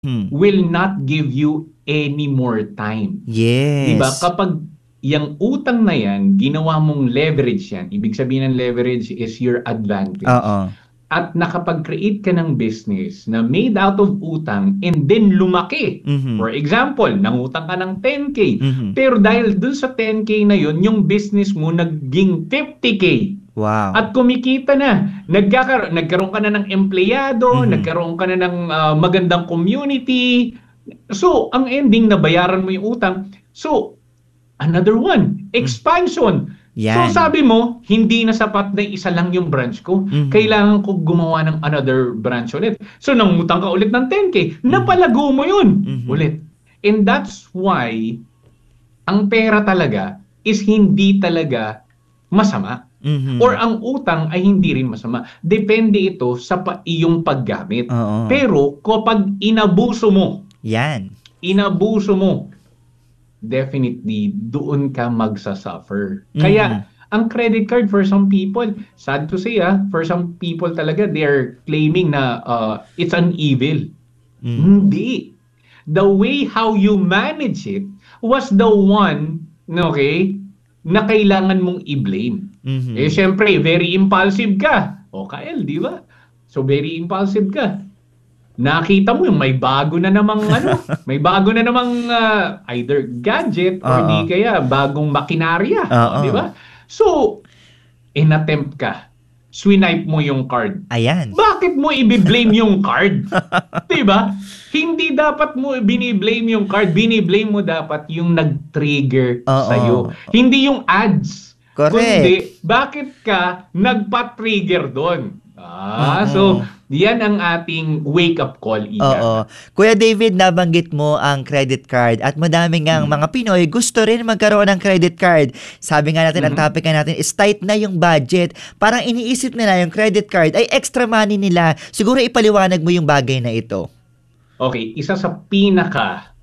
Hmm. will not give you any more time. 'Di ba? Yes. Kapag yung utang na yan, ginawa mong leverage yan. Ibig sabihin ng leverage is your advantage. Oo. At nakapag-create ka ng business na made out of utang and then lumaki. Mhm. For example, nangutang ka ng 10K. Mhm. Pero dahil dun sa 10K na yun, yung business mo naging 50K. Wow. At kumikita na. Nagkaroon ka na ng empleyado, Mhm. nagkaroon ka na ng magandang community. So, ang ending, nabayaran mo yung utang. So, another one, Hmm. expansion. So Yan. sabi mo, hindi na sapat na isa lang yung branch ko. Mhm. Kailangan ko gumawa ng another branch ulit. So nangutang ka ulit ng 10K, Mhm. napalago mo yun Mhm. ulit. And that's why ang pera talaga is hindi talaga masama. Or Mhm. ang utang ay hindi rin masama. Depende ito sa iyong paggamit. Oo. Pero kapag Yan. inabuso mo, definitely doon ka magsasuffer. Mhm. Kaya ang credit card for some people, sad to say for some people talaga they're claiming na it's an evil. Mm. Hindi. The way how you manage it was the one, okay, na kailangan mong i-blame. Eh Mhm. syempre, very impulsive ka. O Kyle, di ba? So very impulsive ka. Nakita mo yung may bago na namang either gadget or Oo. di kaya bagong makinarya, di Oo. ba? So, inattempt ka. Swipe mo yung card. Ayan. Bakit mo i-blame yung card? 'Di ba? Hindi dapat mo bini-blame yung card, bini-blame mo dapat yung nag-trigger sa'yo. Oo. Hindi yung ads, Correct. kundi bakit ka nagpa-trigger doon. So Oo. yan ang ating wake-up call, ika Oo. nga. Kuya David, nabanggit mo ang credit card at madami ngang Mm. mga Pinoy gusto rin magkaroon ng credit card. Sabi nga natin, ang Mhm. topic nga natin is tight na yung budget. Parang iniisip nila yung credit card ay extra money nila. Siguro ipaliwanag mo yung bagay na ito. Okay, isa sa pinaka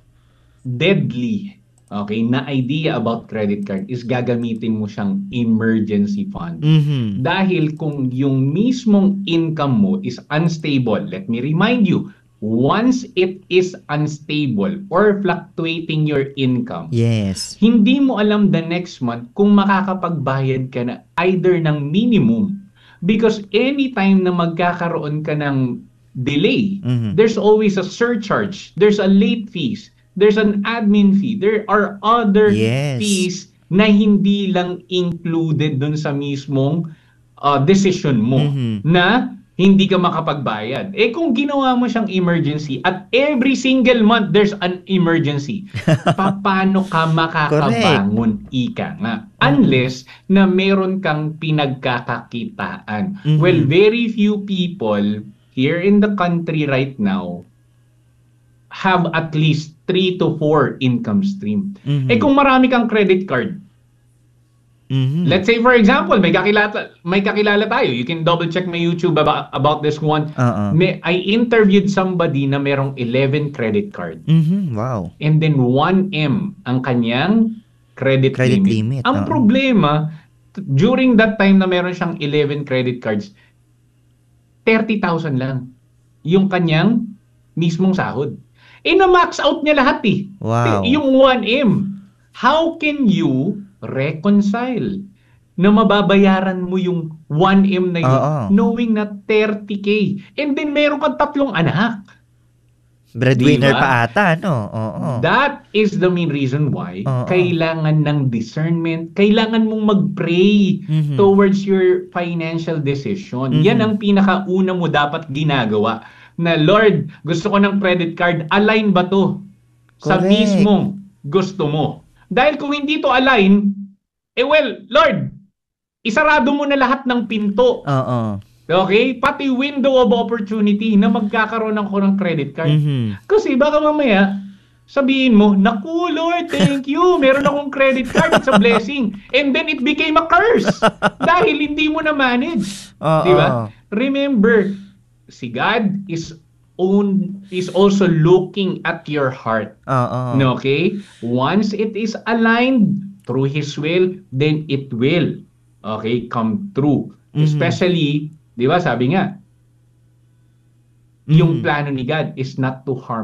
deadly, okay, na idea about credit card is gagamitin mo siyang emergency fund. Mhm. Dahil kung yung mismong income mo is unstable, let me remind you, once it is unstable or fluctuating your income, Yes. hindi mo alam the next month kung makakapagbayad ka na either ng minimum. Because anytime na magkakaroon ka ng delay, Mhm. there's always a surcharge, there's a late fees, there's an admin fee, there are other Yes. fees na hindi lang included dun sa mismong decision mo Mhm. na hindi ka makapagbayad. Eh kung ginawa mo siyang emergency at every single month there's an emergency, paano ka Correct. makakabangon, ika nga? Mm. Unless na meron kang pinagkakakitaan. Well, Mhm. very few people here in the country right now have at least 3 to 4 income stream. Eh Mhm. kung marami kang credit card, Mhm. let's say for example, may kakilala tayo. You can double check my YouTube about this one. Oo. I interviewed somebody na merong 11 credit card. Mhm. Wow. And then 1M ang kanyang credit Credit limit. limit, Ang oo. problema, during that time na meron siyang 11 credit cards, 30,000 lang yung kanyang mismong sahod. Eh na-max out niya lahat eh. Wow. Yung 1M. How can you reconcile na mababayaran mo yung 1M na yun Oo. knowing na 30K? And then meron kang 3 anak. Di Breadwinner ba? pa ata, no? Oo. That is the main reason why Oo. kailangan ng discernment, kailangan mong mag-pray Mhm. towards your financial decision. Yan Mhm. ang pinakauna mo dapat ginagawa. Na Lord, gusto ko ng credit card, align ba to sa Correct. mismong gusto mo? Dahil kung hindi to align, well, Lord, isarado mo na lahat ng pinto. Oo. Okay? Pati window of opportunity na magkakaroon ako ng credit card. Mhm. Kasi baka mamaya, sabihin mo, naku Lord, thank you. Meron akong credit card. It's a blessing. And then it became a curse. Dahil hindi mo na manage. Di ba? Oo. Remember, si God is also looking at your heart. Oo. Okay? Once it is aligned through His will, then it will, okay, come true. Mhm. Especially, di ba, sabi nga, Yung plano ni God is not to harm